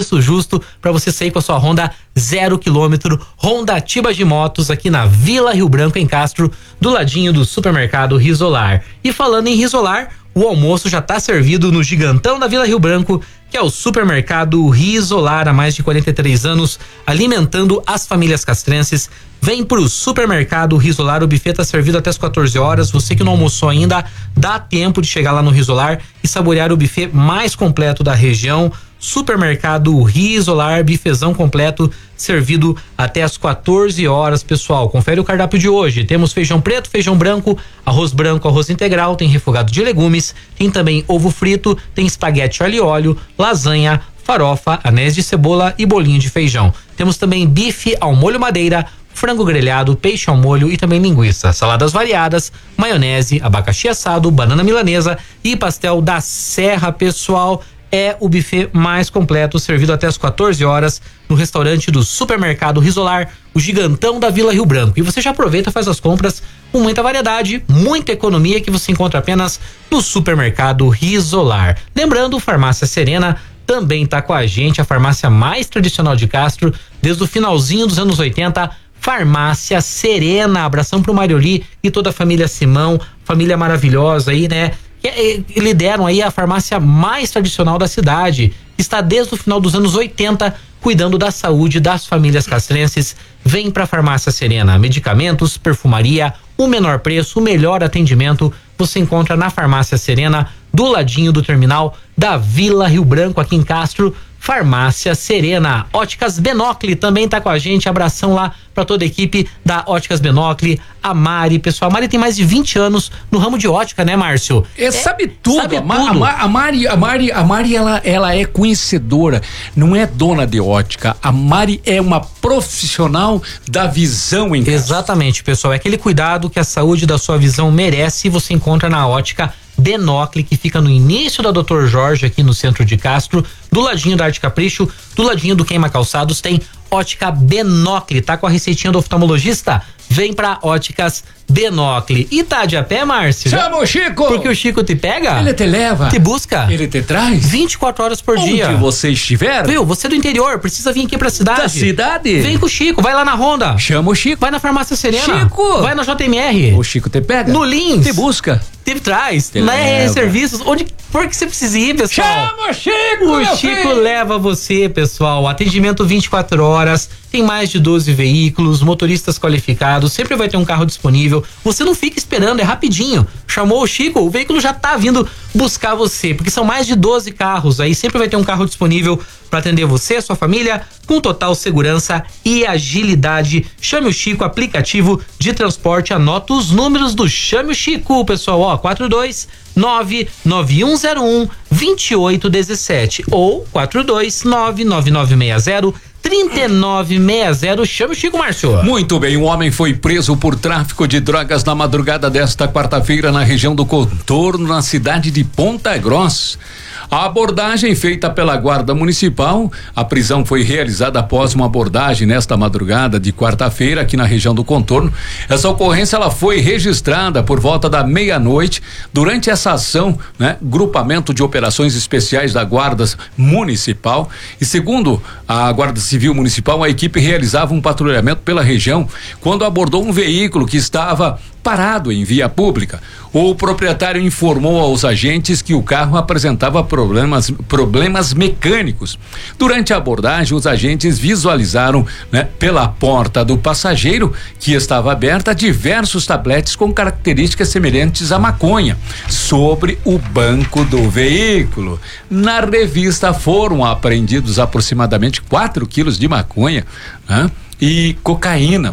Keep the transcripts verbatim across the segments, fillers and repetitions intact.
preço justo para você sair com a sua Honda zero quilômetro, Honda Tibagi Motos, aqui na Vila Rio Branco, em Castro, do ladinho do supermercado Risolar. E falando em Risolar, o almoço já está servido no gigantão da Vila Rio Branco, que é o supermercado Risolar, há mais de quarenta e três anos, alimentando as famílias castrenses. Vem pro supermercado Risolar, o buffet tá servido até as quatorze horas. Você que não almoçou ainda, dá tempo de chegar lá no Risolar e saborear o buffet mais completo da região. Supermercado Risolar, bifezão completo, servido até as quatorze horas, pessoal. Confere o cardápio de hoje. Temos feijão preto, feijão branco, arroz branco, arroz integral, tem refogado de legumes, tem também ovo frito, tem espaguete alho e óleo, lasanha, farofa, anéis de cebola e bolinho de feijão. Temos também bife ao molho madeira, frango grelhado, peixe ao molho e também linguiça, saladas variadas, maionese, abacaxi assado, banana milanesa e pastel da Serra, pessoal. É o buffet mais completo, servido até as quatorze horas no restaurante do supermercado Risolar, o gigantão da Vila Rio Branco. E você já aproveita e faz as compras com muita variedade, muita economia, que você encontra apenas no supermercado Risolar. Lembrando, Farmácia Serena também está com a gente, a farmácia mais tradicional de Castro, desde o finalzinho dos anos oitenta. Farmácia Serena, abração pro Marioli e toda a família Simão, família maravilhosa aí, né? Que lideram aí a farmácia mais tradicional da cidade. Está desde o final dos anos oitenta cuidando da saúde das famílias castrenses. Vem pra Farmácia Serena. Medicamentos, perfumaria, o menor preço, o melhor atendimento você encontra na Farmácia Serena, do ladinho do terminal da Vila Rio Branco, aqui em Castro. Farmácia Serena. Óticas Benocle também tá com a gente. Abração lá para toda a equipe da Óticas Benocle. A Mari, pessoal, a Mari tem mais de vinte anos no ramo de ótica, né, Márcio? É, é sabe tudo. Sabe a, tudo. A, a Mari, a Mari, a Mari ela, ela é conhecedora, não é dona de ótica. A Mari é uma profissional da visão em casa. Exatamente, pessoal. É aquele cuidado que a saúde da sua visão merece, você encontra na Ótica Benocle, que fica no início da doutor Jorge, aqui no centro de Castro, do ladinho da Arte Capricho, do ladinho do Queima Calçados, tem Ótica Benocle. Tá com a receitinha do oftalmologista? Vem pra Óticas Benocle. E tá de a pé, Márcio? Chama o Chico! Porque o Chico te pega? Ele te leva. Te busca? Ele te traz? vinte e quatro horas por Onde dia. Onde você estiver? Viu? Você é do interior, precisa vir aqui pra cidade. Da cidade? Vem com o Chico, vai lá na Honda. Chama o Chico. Vai na Farmácia Serena. Chico! Vai na J M R. O Chico te pega. No Lins. Te busca. Te traz. Te na leva. R R Serviços. Onde for que você precisa ir, pessoal? Chama o Chico! O Chico filho. leva você, pessoal. Atendimento vinte e quatro horas. Tem mais de doze veículos, motoristas qualificados. Sempre vai ter um carro disponível. Você não fica esperando, é rapidinho. Chamou o Chico, o veículo já tá vindo buscar você, porque são mais de doze carros. Aí sempre vai ter um carro disponível para atender você, sua família, com total segurança e agilidade. Chame o Chico, aplicativo de transporte. Anota os números do Chame o Chico, pessoal. Ó, quatro dois nove nove um zero um dois oito um sete ou quatro dois nove nove nove seis zero trinta e nove sessenta. Chama o Chico, Márcio. Muito bem, um homem foi preso por tráfico de drogas na madrugada desta quarta-feira na região do Contorno, na cidade de Ponta Grossa. A abordagem feita pela Guarda Municipal, a prisão foi realizada após uma abordagem nesta madrugada de quarta-feira aqui na região do Contorno. Essa ocorrência ela foi registrada por volta da meia-noite. Durante essa ação, né, grupamento de operações especiais da Guarda Municipal, e segundo a Guarda Civil Municipal, a equipe realizava um patrulhamento pela região quando abordou um veículo que estava parado em via pública. O proprietário informou aos agentes que o carro apresentava problemas, problemas mecânicos. Durante a abordagem, os agentes visualizaram, né, pela porta do passageiro, que estava aberta, diversos tabletes com características semelhantes à maconha sobre o banco do veículo. Na revista foram apreendidos aproximadamente quatro quilos de maconha, né, e cocaína.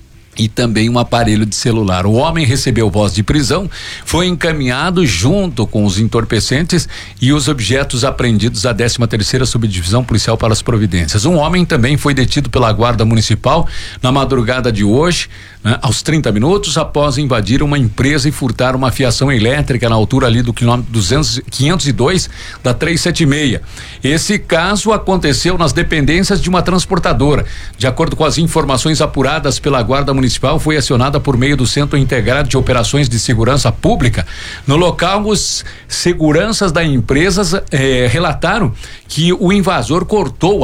E também um aparelho de celular. O homem recebeu voz de prisão, foi encaminhado junto com os entorpecentes e os objetos apreendidos à décima terceira Subdivisão Policial para as providências. Um homem também foi detido pela Guarda Municipal na madrugada de hoje, né, aos trinta minutos, após invadir uma empresa e furtar uma fiação elétrica na altura ali do quilômetro duzentos, quinhentos e dois da trezentos e setenta e seis. Esse caso aconteceu nas dependências de uma transportadora. De acordo com as informações apuradas pela Guarda Municipal, Municipal foi acionada por meio do Centro Integrado de Operações de Segurança Pública. No local, os seguranças da empresa eh, relataram que o invasor cortou